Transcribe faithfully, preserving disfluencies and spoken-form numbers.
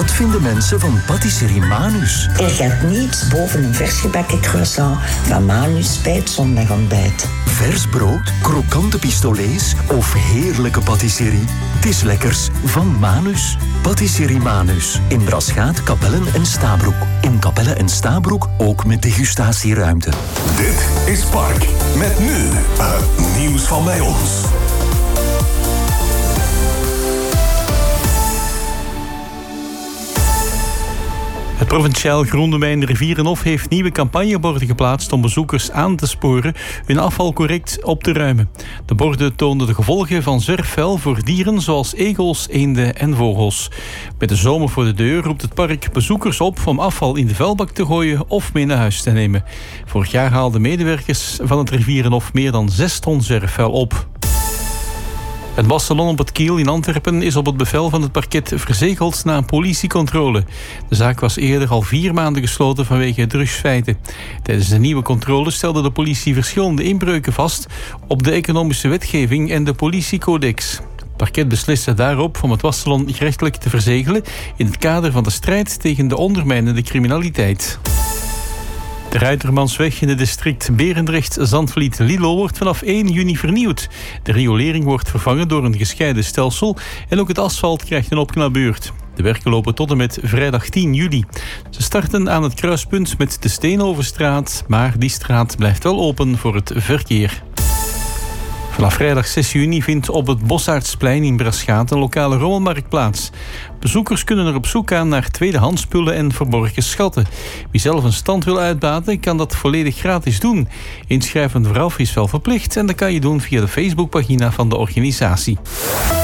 Wat vinden mensen van patisserie Manus? Er gaat niets boven een vers gebakken croissant van Manus bij het zondagontbijt. Vers brood, krokante pistolets of heerlijke patisserie? Het is lekkers van Manus. Patisserie Manus. In Braschaat, Kapellen en Stabroek. In Kapellen en Stabroek ook met degustatieruimte. Dit is Park. Met nu het nieuws van bij ons. Het provinciaal Groendomijn Rivierenhof heeft nieuwe campagneborden geplaatst om bezoekers aan te sporen hun afval correct op te ruimen. De borden toonden de gevolgen van zwerfvuil voor dieren zoals egels, eenden en vogels. Met de zomer voor de deur roept het park bezoekers op om afval in de vuilbak te gooien of mee naar huis te nemen. Vorig jaar haalden medewerkers van het Rivierenhof meer dan zes ton zwerfvuil op. Het bassalon op het Kiel in Antwerpen is op het bevel van het parket verzegeld na een politiecontrole. De zaak was eerder al vier maanden gesloten vanwege drugsfeiten. Tijdens de nieuwe controle stelde de politie verschillende inbreuken vast op de economische wetgeving en de politiecodex. Het parket besliste daarop om het wassalon gerechtelijk te verzegelen in het kader van de strijd tegen de ondermijnende criminaliteit. De Ruitermansweg in het district Berendrecht-Zandvliet-Lilo wordt vanaf één juni vernieuwd. De riolering wordt vervangen door een gescheiden stelsel en ook het asfalt krijgt een opknapbeurt. De werken lopen tot en met vrijdag tien juli. Ze starten aan het kruispunt met de Steenovenstraat, maar die straat blijft wel open voor het verkeer. Vanaf vrijdag zes juni vindt op het Bossaardsplein in Braschaat een lokale rommelmarkt plaats. Bezoekers kunnen er op zoek gaan naar tweedehands spullen en verborgen schatten. Wie zelf een stand wil uitbaten, kan dat volledig gratis doen. Inschrijven vooraf is wel verplicht en dat kan je doen via de Facebookpagina van de organisatie.